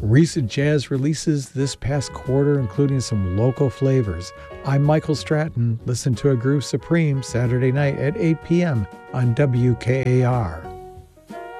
Recent jazz releases this past quarter, including some local flavors. I'm Michael Stratton. Listen to A Groove Supreme Saturday night at 8 p.m. on WKAR.